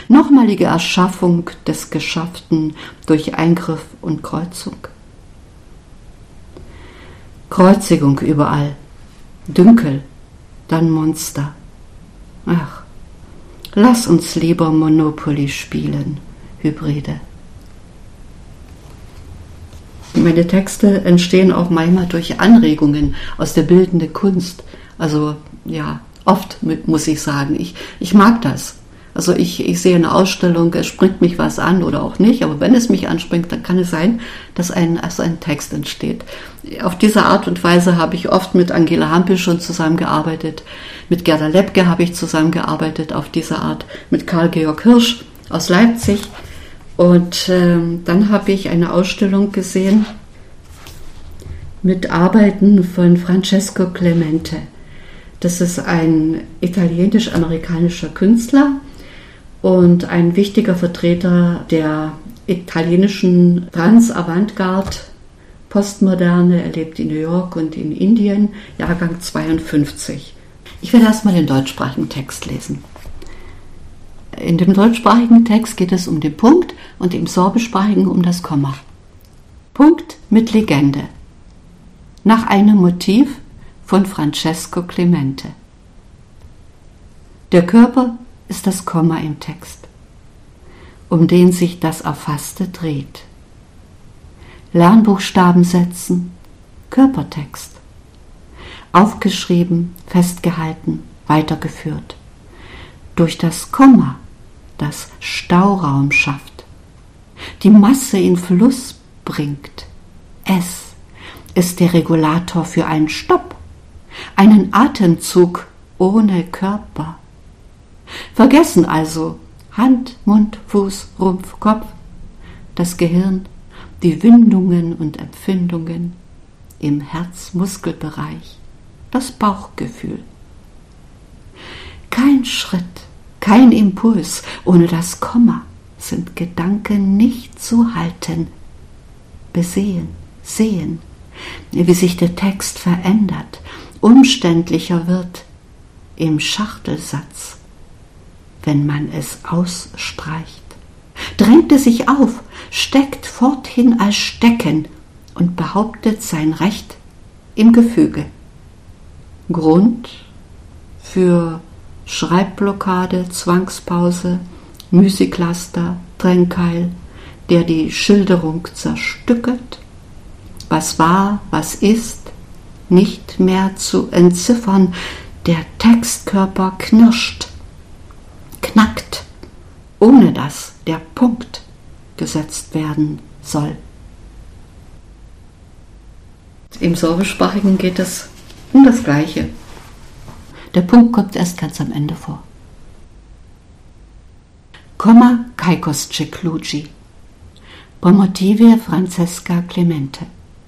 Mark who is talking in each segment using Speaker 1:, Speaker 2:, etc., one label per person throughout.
Speaker 1: nochmalige Erschaffung des Geschafften durch Eingriff und Kreuzung. Kreuzigung überall, Dünkel, dann Monster. Ach, lass uns lieber Monopoly spielen, Hybride. Meine Texte entstehen auch manchmal durch Anregungen aus der bildenden Kunst. Also ja, oft muss ich sagen, ich mag das. Also ich sehe eine Ausstellung, es springt mich was an oder auch nicht, aber wenn es mich anspringt, dann kann es sein, dass ein Text entsteht. Auf diese Art und Weise habe ich oft mit Angela Hampel schon zusammengearbeitet, mit Gerda Lepke habe ich zusammengearbeitet auf diese Art, mit Karl-Georg Hirsch aus Leipzig. Und dann habe ich eine Ausstellung gesehen mit Arbeiten von Francesco Clemente. Das ist ein italienisch-amerikanischer Künstler und ein wichtiger Vertreter der italienischen Trans-Avantgarde, Postmoderne. Er lebt in New York und in Indien, Jahrgang 52. Ich werde erstmal den deutschsprachigen Text lesen. In dem deutschsprachigen Text geht es um den Punkt und im sorbischsprachigen um das Komma. Punkt mit Legende. Nach einem Motiv von Francesco Clemente. Der Körper ist das Komma im Text, um den sich das Erfasste dreht. Lernbuchstaben setzen, Körpertext. Aufgeschrieben, festgehalten, weitergeführt. Durch das Komma, das Stauraum schafft, die Masse in Fluss bringt. Es ist der Regulator für einen Stopp, einen Atemzug ohne Körper. Vergessen also Hand, Mund, Fuß, Rumpf, Kopf, das Gehirn, die Windungen und Empfindungen im Herzmuskelbereich, das Bauchgefühl. Kein Schritt, kein Impuls ohne das Komma sind Gedanken nicht zu halten. Besehen, sehen, wie sich der Text verändert, umständlicher wird im Schachtelsatz, wenn man es ausstreicht. Drängt es sich auf, steckt forthin als Stecken und behauptet sein Recht im Gefüge. Grund für Schreibblockade, Zwangspause, Müßiglaster, Tränkeil, der die Schilderung zerstückelt, was war, was ist, nicht mehr zu entziffern, der Textkörper knirscht, knackt, ohne dass der Punkt gesetzt werden soll. Im sorbischsprachigen geht es um das Gleiche. Der Punkt kommt erst ganz am Ende vor. Komma Kaikosce Clugi. Po motivie Francesca Clemente.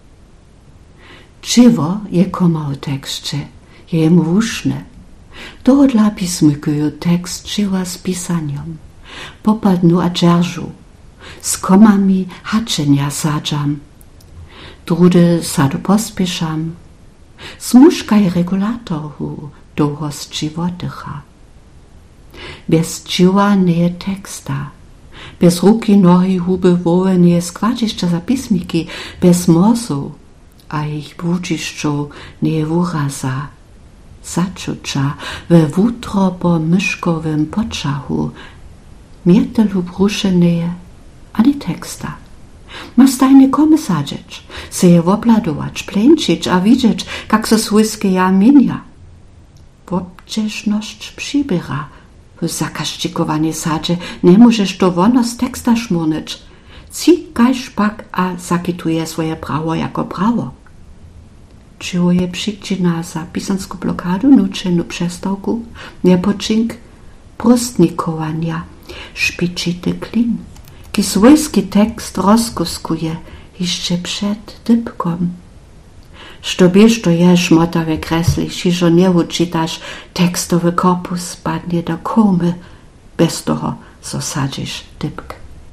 Speaker 1: Čivo je koma u tekście, je mu vušne. Dohodla pismikuju tekst čiva s pisanjom. Popadnu a džeržu. S komami hačenja sađam. Drude sadu pospišam. Smuškaj regulatorhu dohos čivotycha. Bez čiva neje teksta. Bez ruki, nohy, huby, woły nie składziszcza zapisniki. Bez morsu, a ich budziszczo nie uraza. Zaczucza we wutrobo myszkowym poczahu. Miertelu bruszeneje ani teksta. Ma stajny komy sadzieć, se je obladować, plęczyć, a widzieć, jak se słyskie ja minia. Wobczeszność przybiera. W zakaščikowanie sadzie nie możesz to wono z teksta szmurnyć. Ci kajszpak a zakituje swoje prawo jako prawo. Czyło je przyczyna za pisanską blokadu, nučenu przestałku, niepoczynk prostnikowania, szpiczyty klin, ki swojski tekst rozkuskuje jeszcze przed dypkom. Što bieš to je šmotave kresli, šižo nie uczytaš tekstowy korpus spadnie do komy, bez toho so sadzisz dypk.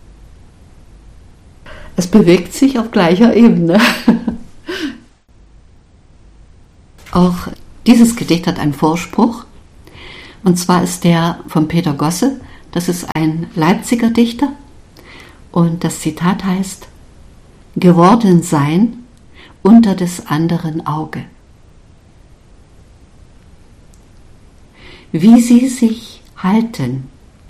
Speaker 1: Es bewegt sich auf gleicher Ebene. Auch dieses Gedicht hat einen Vorspruch, und zwar ist der von Peter Gosse, Das ist ein Leipziger Dichter und das Zitat heißt: Geworden sein unter des anderen Auge. Wie sie sich halten,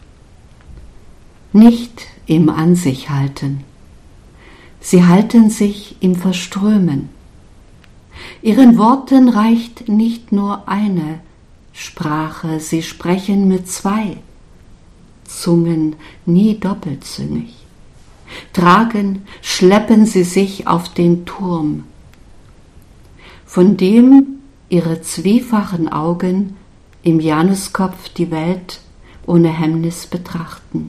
Speaker 1: nicht im An sich halten, sie halten sich im Verströmen. Ihren Worten reicht nicht nur eine Sprache, sie sprechen mit zwei Zungen, nie doppelzüngig. Schleppen sie sich auf den Turm, von dem ihre zwiefachen Augen im Januskopf die Welt ohne Hemmnis betrachten.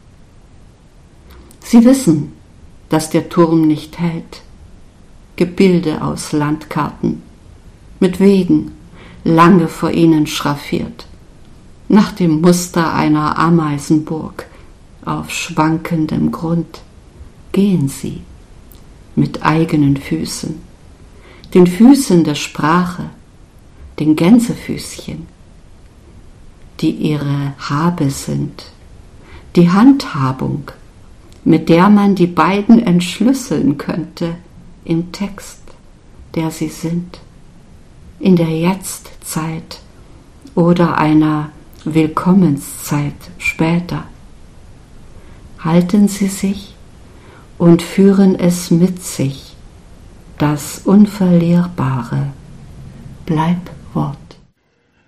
Speaker 1: Sie wissen, dass der Turm nicht hält. Gebilde aus Landkarten, mit Wegen, lange vor ihnen schraffiert, nach dem Muster einer Ameisenburg auf schwankendem Grund, gehen sie mit eigenen Füßen, den Füßen der Sprache, den Gänsefüßchen, die ihre Habe sind, die Handhabung, mit der man die beiden entschlüsseln könnte im Text, der sie sind, in der Jetztzeit oder einer Willkommenszeit später. Halten sie sich und führen es mit sich, das unverlierbare Bleibwort.